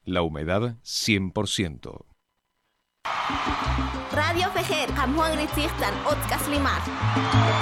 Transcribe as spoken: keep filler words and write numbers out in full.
La humedad cien por ciento. Radio Fejer, Kamhuang Ritzigtan, Otkas Limar.